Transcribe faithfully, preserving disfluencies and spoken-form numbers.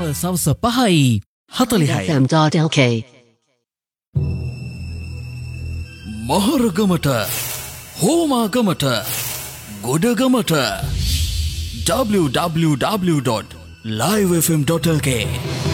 සවල් සවස පහයි හතලිහයි f m dot l k මහරගමට හෝමාගමට ගොඩගමට w w w dot live f m dot l k